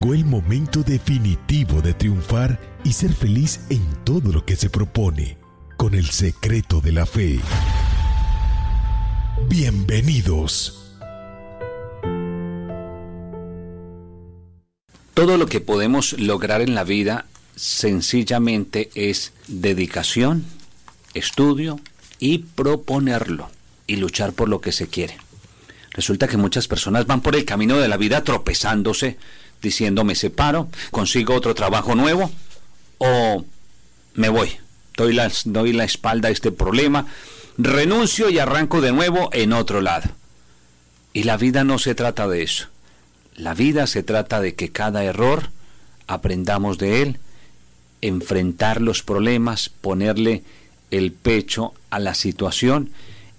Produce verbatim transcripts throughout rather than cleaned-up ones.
Llegó el momento definitivo de triunfar y ser feliz en todo lo que se propone, con el secreto de la fe. Bienvenidos. Todo lo que podemos lograr en la vida sencillamente es dedicación, estudio y proponerlo y luchar por lo que se quiere. Resulta que muchas personas van por el camino de la vida tropezándose, diciendo me separo, consigo otro trabajo nuevo o me voy, doy la, doy la espalda a este problema, renuncio y arranco de nuevo en otro lado. Y la vida no se trata de eso. La vida se trata de que cada error aprendamos de él, enfrentar los problemas, ponerle el pecho a la situación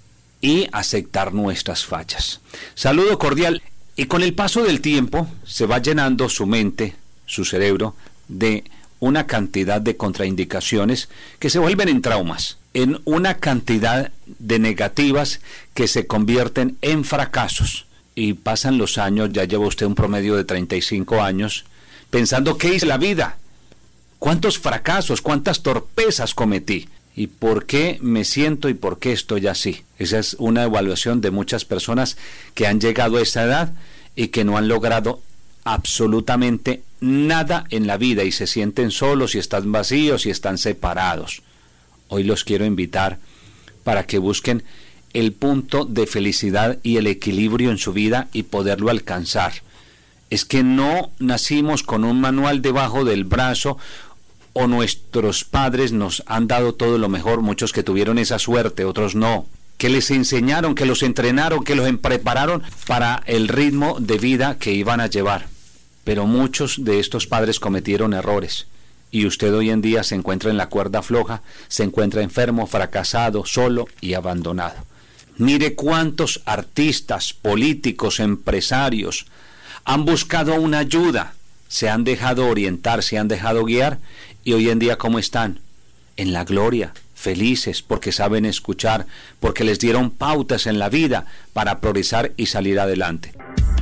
y aceptar nuestras fallas. Saludo cordial. Y con el paso del tiempo se va llenando su mente, su cerebro, de una cantidad de contraindicaciones que se vuelven en traumas, en una cantidad de negativas que se convierten en fracasos. Y pasan los años, ya lleva usted un promedio de treinta y cinco años, pensando ¿qué hice en la vida? ¿Cuántos fracasos, cuántas torpezas cometí? ¿Y por qué me siento y por qué estoy así? Esa es una evaluación de muchas personas que han llegado a esa edad y que no han logrado absolutamente nada en la vida y se sienten solos y están vacíos y están separados. Hoy los quiero invitar para que busquen el punto de felicidad y el equilibrio en su vida y poderlo alcanzar. Es que no nacimos con un manual debajo del brazo o nuestros padres nos han dado todo lo mejor, muchos que tuvieron esa suerte, otros no, que les enseñaron, que los entrenaron, que los prepararon para el ritmo de vida que iban a llevar. Pero muchos de estos padres cometieron errores y usted hoy en día se encuentra en la cuerda floja, se encuentra enfermo, fracasado, solo y abandonado. Mire cuántos artistas, políticos, empresarios han buscado una ayuda, se han dejado orientar, se han dejado guiar y hoy en día ¿cómo están? En la gloria, felices porque saben escuchar, porque les dieron pautas en la vida para progresar y salir adelante.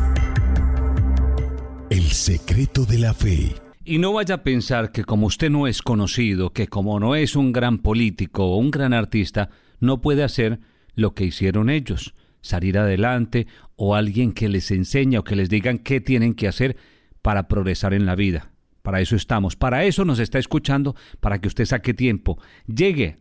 El secreto de la fe. Y no vaya a pensar que como usted no es conocido, que como no es un gran político o un gran artista, no puede hacer lo que hicieron ellos, salir adelante, o alguien que les enseñe o que les digan qué tienen que hacer para progresar en la vida. Para eso estamos, para eso nos está escuchando, para que usted saque tiempo, llegue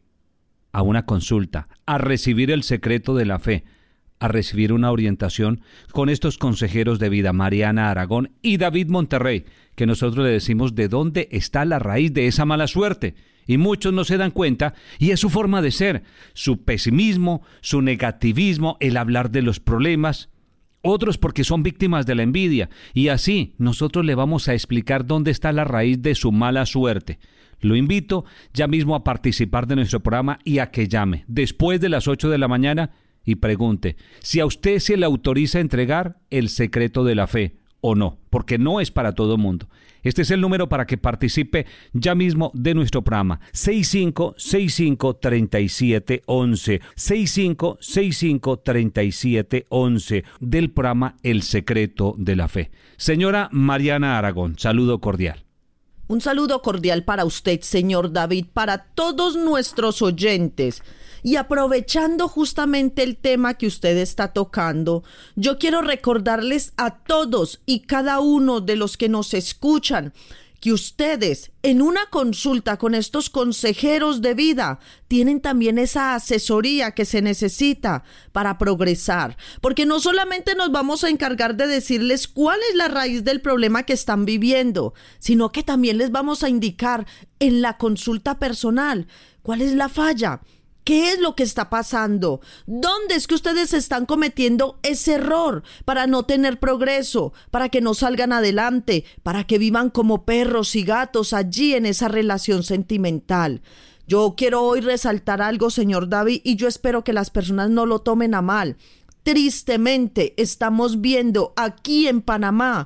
a una consulta, a recibir el secreto de la fe, a recibir una orientación con estos consejeros de vida, Mariana Aragón y David Monterrey, que nosotros le decimos de dónde está la raíz de esa mala suerte. Y muchos no se dan cuenta, y es su forma de ser, su pesimismo, su negativismo, el hablar de los problemas. Otros porque son víctimas de la envidia, y así nosotros le vamos a explicar dónde está la raíz de su mala suerte. Lo invito ya mismo a participar de nuestro programa y a que llame después de las ocho de la mañana y pregunte si a usted se le autoriza entregar el secreto de la fe o no, porque no es para todo mundo. Este es el número para que participe ya mismo de nuestro programa, seis cinco seis cinco, tres siete uno uno, seis cinco seis cinco, tres siete uno uno, del programa El Secreto de la Fe. Señora Mariana Aragón, saludo cordial. Un saludo cordial para usted, señor David, para todos nuestros oyentes. Y aprovechando justamente el tema que usted está tocando, yo quiero recordarles a todos y cada uno de los que nos escuchan que ustedes en una consulta con estos consejeros de vida tienen también esa asesoría que se necesita para progresar, porque no solamente nos vamos a encargar de decirles cuál es la raíz del problema que están viviendo, sino que también les vamos a indicar en la consulta personal cuál es la falla. ¿Qué es lo que está pasando? ¿Dónde es que ustedes están cometiendo ese error para no tener progreso, para que no salgan adelante, para que vivan como perros y gatos allí en esa relación sentimental? Yo quiero hoy resaltar algo, señor David, y yo espero que las personas no lo tomen a mal. Tristemente, estamos viendo aquí en Panamá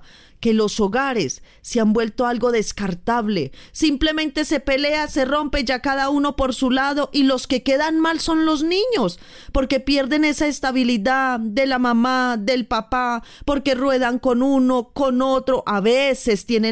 que los hogares se han vuelto algo descartable. Simplemente se pelea, se rompe ya cada uno por su lado y los que quedan mal son los niños, porque pierden esa estabilidad de la mamá, del papá, porque ruedan con uno, con otro, a veces tienen